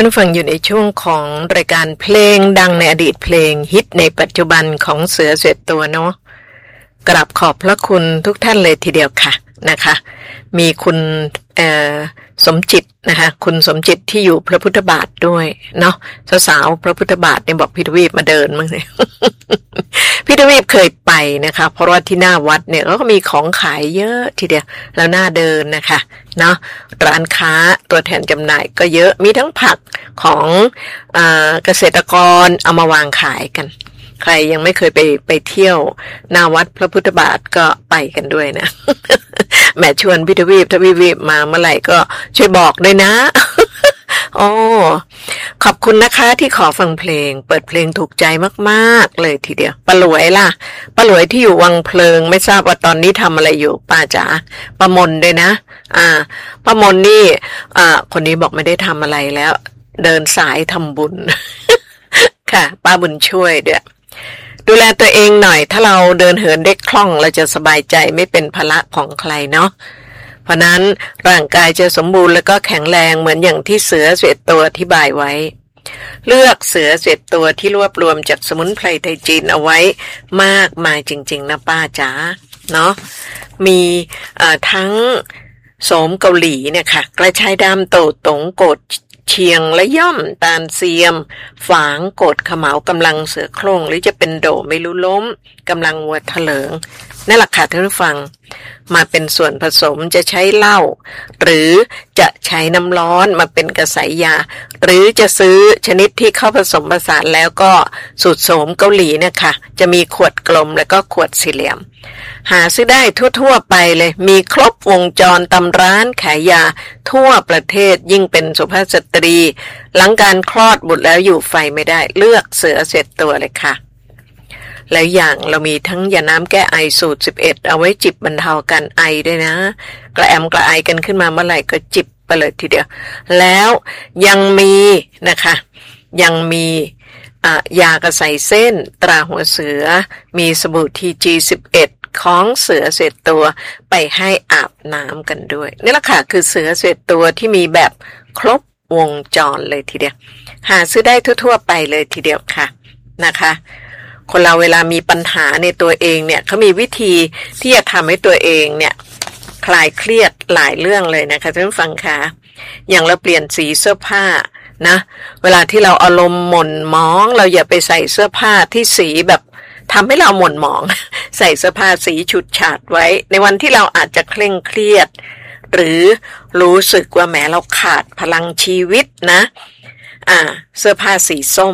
านผู้ฟังอยู่ในช่วงของรายการเพลงดังในอดีตเพลงฮิตในปัจจุบันของเสือเสร็จตัวเนาะกราบขอบพระคุณทุกท่านเลยทีเดียวค่ะนะคะมีคุณสมจิตนะคะคุณสมจิตที่อยู่พระพุทธบาทด้วยเนาะสาวๆพระพุทธบาทเนี่ยบอกพี่ทวีปมาเดินมั้งเนี่ย พี่ทวีปเคยไปนะคะเพราะว่าที่หน้าวัดเนี่ยก็มีของขายเยอะทีเดียวแล้วน่าเดินนะคะเนาะร้านค้าตัวแทนจำหน่ายก็เยอะมีทั้งผักของเกษตรกรเอามาวางขายกันใครยังไม่เคยไปเที่ยวหน้าวัดพระพุทธบาทก็ไปกันด้วยนะ แม่ชวนพี่ทวีปมาเมื่อไหร่ก็ช่วยบอกด้วยนะ โอ้ขอบคุณนะคะที่ขอฟังเพลงเปิดเพลงถูกใจมากๆเลยทีเดียวป้าหลวยล่ะป้าหลวยที่อยู่วังเพลิงไม่ทราบว่าตอนนี้ทำอะไรอยู่ป้าจ๋าป้ามนด้วยนะป้ามนนี่คนนี้บอกไม่ได้ทำอะไรแล้วเดินสายทำบุญ ค่ะป้าบุญช่วยเด้อดูแลตัวเองหน่อยถ้าเราเดินเหินได้คล่องเราจะสบายใจไม่เป็นภาระของใครเนาะเพราะนั้นร่างกายจะสมบูรณ์แล้วก็แข็งแรงเหมือนอย่างที่เสือเสวตตัวอธิบายไว้เลือกเสือเสวตตัวที่รวบรวมจากสมุนไพรไทยจีนเอาไว้มากมายจริงๆนะป้าจ๋าเนาะมีทั้งโสมเกาหลีเนี่ยค่ะกระชายดำโตตงโกดเชียงและย่อมตาลเซียมฝางโกดขมากำลังเสือโคร่งหรือจะเป็นโดไม่รู้ล้มกำลังวัวเถลิงนั่นแหละค่ะท่านผู้ฟังมาเป็นส่วนผสมจะใช้เหล้าหรือจะใช้น้ำร้อนมาเป็นกระสายยาหรือจะซื้อชนิดที่เข้าผสมผสานแล้วก็สูตรโสมเกาหลีเนี่ยค่ะจะมีขวดกลมแล้วก็ขวดสี่เหลี่ยมหาซื้อได้ทั่วๆไปเลยมีครบวงจรตามร้านขายยาทั่วประเทศยิ่งเป็นสุภาพสตรีหลังการคลอดบุตรแล้วอยู่ไฟไม่ได้เลือกเสือเสร็จตัวเลยค่ะแล้วอย่างเรามีทั้งยาน้ำแก้ไอสูตร11เอาไว้จิบบรรเทาการไอด้วยนะกระแอมกระไอกันขึ้นมาเมื่อไหร่ก็จิบไปเลยทีเดียวแล้วยังมีนะคะยังมียากระใสเส้นตราหัวเสือมีสบู่ TG11 ของเสือเสร็จตัวไปให้อาบน้ำกันด้วยนี่แหละค่ะคือเสือเสร็จตัวที่มีแบบครบวงจรเลยทีเดียวหาซื้อได้ทั่วๆไปเลยทีเดียวค่ะนะคะคนเราเวลามีปัญหาในตัวเองเนี่ยเขามีวิธีที่จะทำให้ตัวเองเนี่ยคลายเครียดหลายเรื่องเลยนะคะท่านผู้ฟังคะอย่างเราเปลี่ยนสีเสื้อผ้านะเวลาที่เราอารมณ์หม่นหมองเราอย่าไปใส่เสื้อผ้าที่สีแบบทำให้เราหม่นหมอง ใส่เสื้อผ้าสีฉูดฉาดไว้ในวันที่เราอาจจะเคร่งเครียดหรือรู้สึกว่าแหมเราขาดพลังชีวิตนะเสื้อผ้าสีส้ม